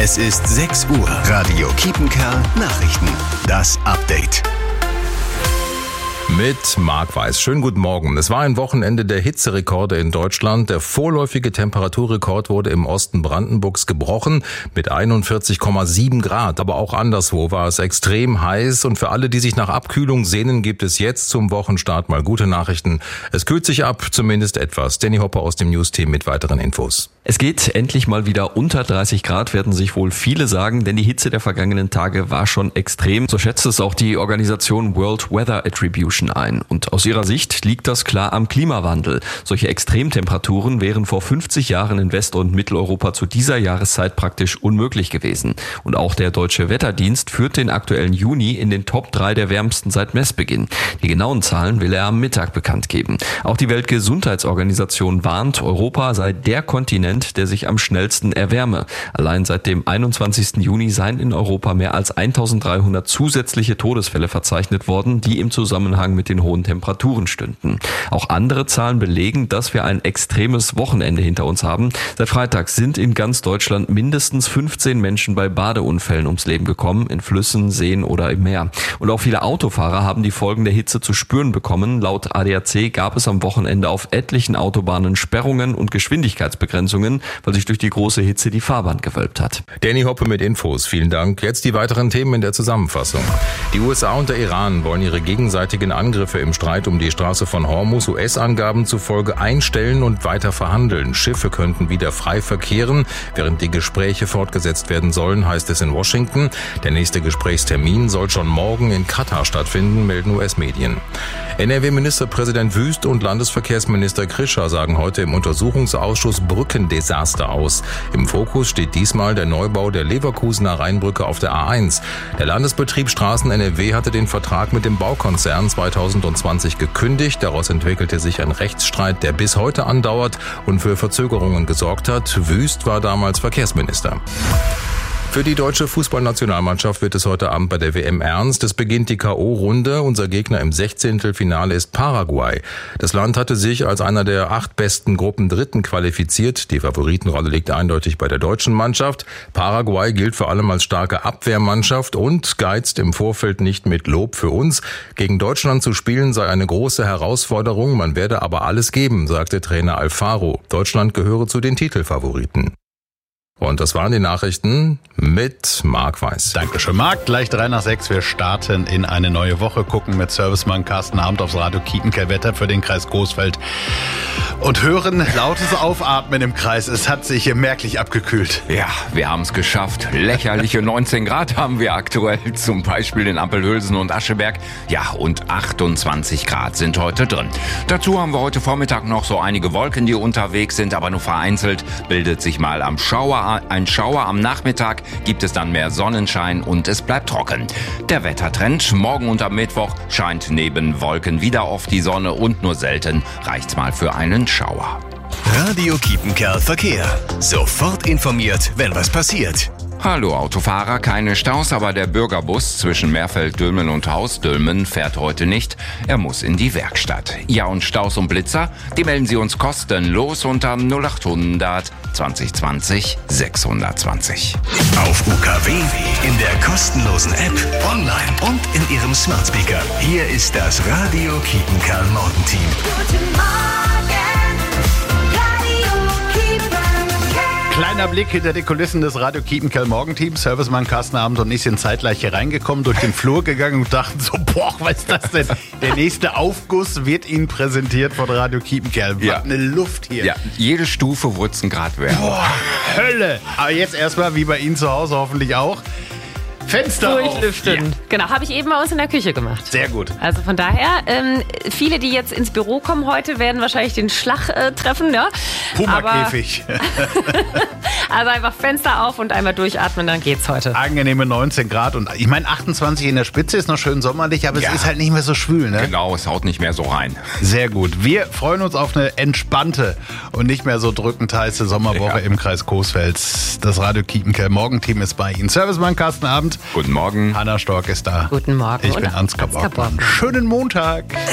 Es ist 6 Uhr. Radio Kiepenkerl Nachrichten. Das Update. Mit Marc Weiß. Schönen guten Morgen. Es war ein Wochenende der Hitzerekorde in Deutschland. Der vorläufige Temperaturrekord wurde im Osten Brandenburgs gebrochen mit 41,7 Grad. Aber auch anderswo war es extrem heiß. Und für alle, die sich nach Abkühlung sehnen, gibt es jetzt zum Wochenstart mal gute Nachrichten. Es kühlt sich ab, zumindest etwas. Danny Hopper aus dem News-Team mit weiteren Infos. Es geht endlich mal wieder unter 30 Grad, werden sich wohl viele sagen, denn die Hitze der vergangenen Tage war schon extrem. So schätzt es auch die Organisation World Weather Attribution ein. Und aus ihrer Sicht liegt das klar am Klimawandel. Solche Extremtemperaturen wären vor 50 Jahren in West- und Mitteleuropa zu dieser Jahreszeit praktisch unmöglich gewesen. Und auch der Deutsche Wetterdienst führt den aktuellen Juni in den Top 3 der wärmsten seit Messbeginn. Die genauen Zahlen will er am Mittag bekannt geben. Auch die Weltgesundheitsorganisation warnt, Europa sei der Kontinent, der sich am schnellsten erwärme. Allein seit dem 21. Juni seien in Europa mehr als 1300 zusätzliche Todesfälle verzeichnet worden, die im Zusammenhang mit den hohen Temperaturen stünden. Auch andere Zahlen belegen, dass wir ein extremes Wochenende hinter uns haben. Seit Freitag sind in ganz Deutschland mindestens 15 Menschen bei Badeunfällen ums Leben gekommen, in Flüssen, Seen oder im Meer. Und auch viele Autofahrer haben die Folgen der Hitze zu spüren bekommen. Laut ADAC gab es am Wochenende auf etlichen Autobahnen Sperrungen und Geschwindigkeitsbegrenzungen, weil sich durch die große Hitze die Fahrbahn gewölbt hat. Danny Hoppe mit Infos. Vielen Dank. Jetzt die weiteren Themen in der Zusammenfassung. Die USA und der Iran wollen ihre gegenseitigen Angriffe im Streit um die Straße von Hormuz US-Angaben zufolge einstellen und weiter verhandeln. Schiffe könnten wieder frei verkehren, während die Gespräche fortgesetzt werden sollen, heißt es in Washington. Der nächste Gesprächstermin soll schon morgen in Katar stattfinden, melden US-Medien. NRW-Ministerpräsident Wüst und Landesverkehrsminister Krischer sagen heute im Untersuchungsausschuss Brückendesaster aus. Im Fokus steht diesmal der Neubau der Leverkusener Rheinbrücke auf der A1. Der Landesbetrieb Straßen NRW hatte den Vertrag mit dem Baukonzern 2020 gekündigt. Daraus entwickelte sich ein Rechtsstreit, der bis heute andauert und für Verzögerungen gesorgt hat. Wüst war damals Verkehrsminister. Für die deutsche Fußballnationalmannschaft wird es heute Abend bei der WM ernst. Es beginnt die K.O.-Runde. Unser Gegner im 16. Finale ist Paraguay. Das Land hatte sich als einer der 8 besten Gruppendritten qualifiziert. Die Favoritenrolle liegt eindeutig bei der deutschen Mannschaft. Paraguay gilt vor allem als starke Abwehrmannschaft und geizt im Vorfeld nicht mit Lob für uns. Gegen Deutschland zu spielen sei eine große Herausforderung. Man werde aber alles geben, sagte Trainer Alfaro. Deutschland gehöre zu den Titelfavoriten. Und das waren die Nachrichten mit Marc Weiß. Dankeschön, Marc. Gleich 3 nach 6. Wir starten in eine neue Woche, gucken mit Servicemann Carsten Abend aufs Radio Kiepenkerl Wetter für den Kreis Coesfeld und hören lautes Aufatmen im Kreis. Es hat sich hier merklich abgekühlt. Ja, wir haben es geschafft. Lächerliche 19 Grad haben wir aktuell, zum Beispiel in Ampelhülsen und Ascheberg. Ja, und 28 Grad sind heute drin. Dazu haben wir heute Vormittag noch so einige Wolken, die unterwegs sind, aber nur vereinzelt bildet sich mal ein Schauer. Am Nachmittag gibt es dann mehr Sonnenschein und es bleibt trocken. Der Wettertrend: morgen und am Mittwoch scheint neben Wolken wieder oft die Sonne und nur selten reicht's mal für einen Schauer. Radio Kiepenkerl Verkehr. Sofort informiert, wenn was passiert. Hallo Autofahrer, keine Staus, aber der Bürgerbus zwischen Meerfeld-Dülmen und Haus-Dülmen fährt heute nicht. Er muss in die Werkstatt. Ja, und Staus und Blitzer, die melden Sie uns kostenlos unter 0800 2020 620. Auf UKW, in der kostenlosen App, online und in Ihrem Smart Speaker. Hier ist das Radio Kiepenkerl Morgenteam. Guten Morgen, Radio Kiepenkerl. Kleiner Blick hinter die Kulissen des Radio Kiepenkerl Morgenteams. Servicemann Carsten Abend und ich sind zeitgleich hier reingekommen, durch den Flur gegangen und dachten so, boah, was ist das denn? Der nächste Aufguss wird Ihnen präsentiert von Radio Kiepenkerl. Was eine Luft hier. Ja, jede Stufe wurde es ein Grad wärmer. Boah, Hölle. Aber jetzt erstmal, wie bei Ihnen zu Hause hoffentlich auch, Fenster durchlüften. auf. Ja. Genau, habe ich eben bei uns in der Küche gemacht. Sehr gut. Also von daher, viele, die jetzt ins Büro kommen heute, werden wahrscheinlich den Schlag treffen. Ja? Puma-Käfig. Also einfach Fenster auf und einmal durchatmen, dann geht's heute. Angenehme 19 Grad und ich meine 28 in der Spitze ist noch schön sommerlich, aber es ist halt nicht mehr so schwül, ne? Genau, es haut nicht mehr so rein. Sehr gut. Wir freuen uns auf eine entspannte und nicht mehr so drückend heiße Sommerwoche im Kreis Coesfeld. Das Radio Kiepenkerl Morgenteam ist bei Ihnen. Servicemann Carsten Abend. Guten Morgen. Hanna Stork ist da. Guten Morgen. Ich bin Ansgar Borgmann. Schönen Montag.